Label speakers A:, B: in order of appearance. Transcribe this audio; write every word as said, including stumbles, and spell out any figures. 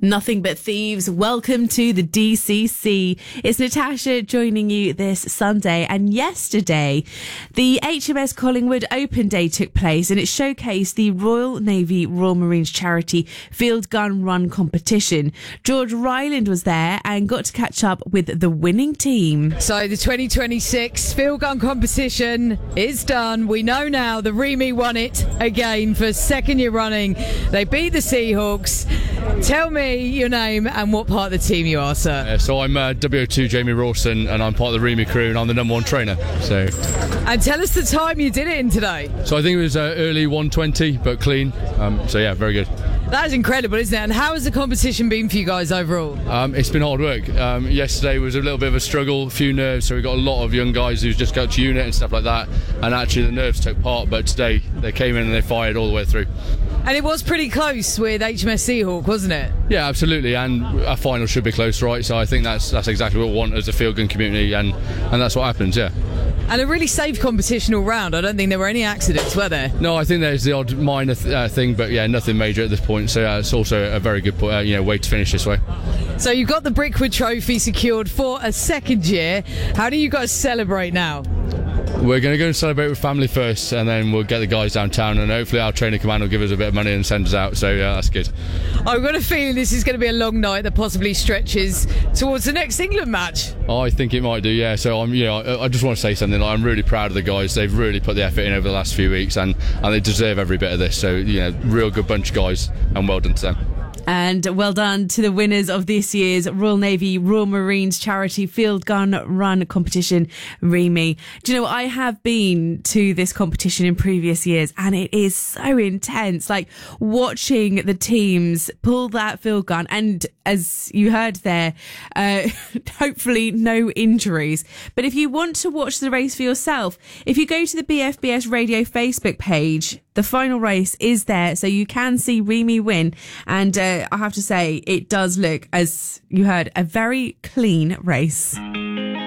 A: Nothing but thieves. Welcome to the D C C. It's Natasha joining you this Sunday. And yesterday, the H M S Collingwood Open Day took place and it showcased the Royal Navy Royal Marines charity field gun run competition. George Ryland was there and got to catch up with the winning team.
B: So the twenty twenty-six field gun competition is done. We know now the Remy won it again for second year running. They beat the Seahawks. Tell me your name and what part of the team you are, sir.
C: Uh, so I'm uh, W O two Jamie Rawson and I'm part of the Remy crew and I'm the number one trainer. So,
B: and tell us the time you did it in today.
C: So I think it was uh, early one twenty, but clean. Um, so yeah, very good.
B: That is incredible, isn't it? And how has the competition been for you guys overall?
C: Um, it's been hard work. Um, yesterday was a little bit of a struggle, a few nerves, so we got a lot of young guys who's just got to unit and stuff like that, and actually the nerves took part, but today they came in and they fired all the way through.
B: And it was pretty close with H M S Seahawk, wasn't it?
C: Yeah, absolutely, and a final should be close, right? So I think that's that's exactly what we want as a field gun community, and, and that's what happens, yeah.
B: And a really safe competition all round. I don't think there were any accidents, were there?
C: No, I think there's the odd minor th- uh, thing, but yeah, nothing major at this point. So uh, it's also a very good uh, you know, way to finish this way.
B: So you've got the Brickwood Trophy secured for a second year. How do you guys celebrate now?
C: We're going to go and celebrate with family first, and then we'll get the guys downtown, and hopefully our training command will give us a bit of money and send us out, so yeah, that's good.
B: I've got a feeling this is going to be a long night that possibly stretches towards the next England match.
C: I think it might do, yeah. So I'm, you know, I, I just want to say something. Like, I'm really proud of the guys. They've really put the effort in over the last few weeks, and, and they deserve every bit of this. So, you know, real good bunch of guys, and well done to them.
A: And well done to the winners of this year's Royal Navy Royal Marines charity field gun run competition, Remy. Do you know, I have been to this competition in previous years and it is so intense, like watching the teams pull that field gun, and as you heard there, uh, hopefully no injuries. But if you want to watch the race for yourself, if you go to the B F B S Radio Facebook page, the final race is there, so you can see Remy win. And uh, I have to say, it does look, as you heard, a very clean race.